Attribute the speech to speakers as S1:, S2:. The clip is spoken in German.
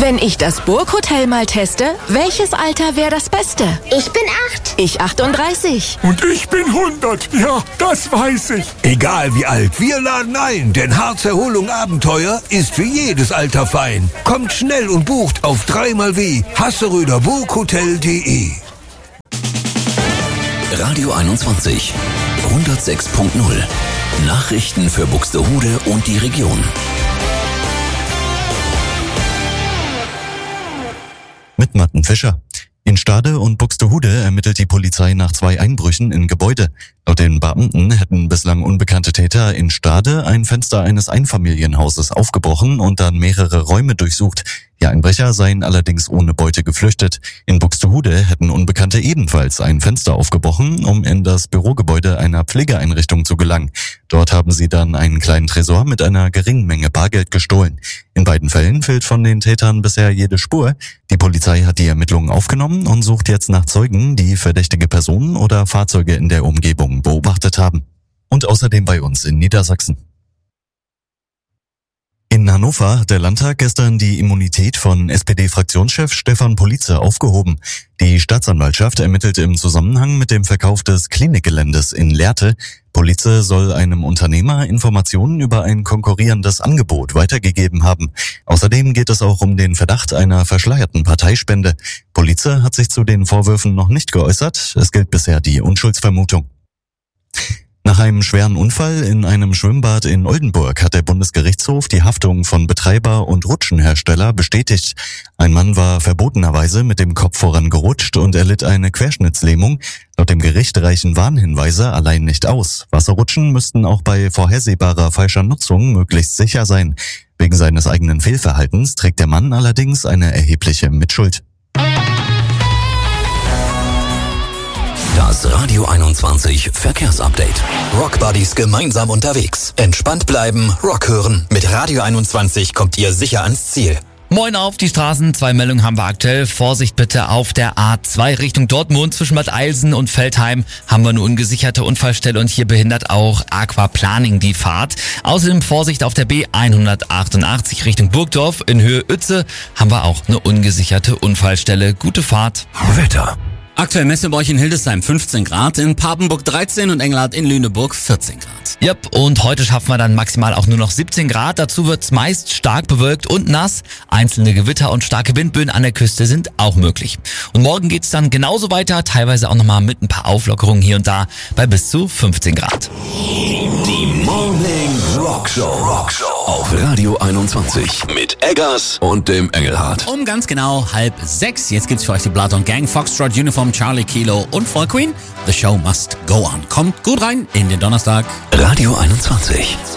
S1: Wenn ich das Burghotel mal teste, welches Alter wäre das Beste?
S2: Ich bin 8.
S1: Ich 38.
S3: Und ich bin 100. Ja, das weiß ich.
S4: Egal wie alt, wir laden ein, denn Harzerholung Abenteuer ist für jedes Alter fein. Kommt schnell und bucht auf 3xW hasseröderburghotel.de.
S5: Radio 21 106.0. Nachrichten für Buxtehude und die Region.
S6: Mit Martin Fischer. In Stade und Buxtehude ermittelt die Polizei nach 2 Einbrüchen in Gebäude. Laut den Beamten hätten bislang unbekannte Täter in Stade ein Fenster eines Einfamilienhauses aufgebrochen und dann mehrere Räume durchsucht. Die Einbrecher seien allerdings ohne Beute geflüchtet. In Buxtehude hätten Unbekannte ebenfalls ein Fenster aufgebrochen, um in das Bürogebäude einer Pflegeeinrichtung zu gelangen. Dort haben sie dann einen kleinen Tresor mit einer geringen Menge Bargeld gestohlen. In beiden Fällen fehlt von den Tätern bisher jede Spur. Die Polizei hat die Ermittlungen aufgenommen und sucht jetzt nach Zeugen, die verdächtige Personen oder Fahrzeuge in der Umgebung beobachtet haben. Und außerdem bei uns in Niedersachsen. In Hannover hat der Landtag gestern die Immunität von SPD-Fraktionschef Stefan Politzer aufgehoben. Die Staatsanwaltschaft ermittelt im Zusammenhang mit dem Verkauf des Klinikgeländes in Lehrte. Politzer soll einem Unternehmer Informationen über ein konkurrierendes Angebot weitergegeben haben. Außerdem geht es auch um den Verdacht einer verschleierten Parteispende. Politzer hat sich zu den Vorwürfen noch nicht geäußert. Es gilt bisher die Unschuldsvermutung. Nach einem schweren Unfall in einem Schwimmbad in Oldenburg hat der Bundesgerichtshof die Haftung von Betreiber und Rutschenhersteller bestätigt. Ein Mann war verbotenerweise mit dem Kopf vorangerutscht und erlitt eine Querschnittslähmung. Laut dem Gericht reichen Warnhinweise allein nicht aus. Wasserrutschen müssten auch bei vorhersehbarer falscher Nutzung möglichst sicher sein. Wegen seines eigenen Fehlverhaltens trägt der Mann allerdings eine erhebliche Mitschuld.
S5: Das Radio 21 Verkehrsupdate. Rock Buddies gemeinsam unterwegs. Entspannt bleiben, Rock hören. Mit Radio 21 kommt ihr sicher ans Ziel.
S7: Moin auf die Straßen, 2 Meldungen haben wir aktuell. Vorsicht bitte auf der A2 Richtung Dortmund. Zwischen Bad Eilsen und Veltheim haben wir eine ungesicherte Unfallstelle und hier behindert auch Aquaplaning die Fahrt. Außerdem Vorsicht auf der B188 Richtung Burgdorf. In Höhe Uetze haben wir auch eine ungesicherte Unfallstelle. Gute Fahrt.
S5: Wetter.
S8: Aktuell messen wir euch in Hildesheim 15 Grad, in Papenburg 13 und Engelhardt in Lüneburg 14 Grad.
S7: Yep, und heute schaffen wir dann maximal auch nur noch 17 Grad. Dazu wird's meist stark bewölkt und nass. Einzelne Gewitter und starke Windböen an der Küste sind auch möglich. Und morgen geht's dann genauso weiter, teilweise auch nochmal mit ein paar Auflockerungen hier und da bei bis zu 15 Grad.
S5: Die Morning Rock Show auf Radio 21 mit Eggers und dem Engelhardt.
S8: Um ganz genau 5:30. Jetzt gibt's für euch die Blood on Gang, Foxtrot, Uniform, Charlie Kilo und Voll Queen. The show must go on. Kommt gut rein in den Donnerstag.
S5: Radio 21.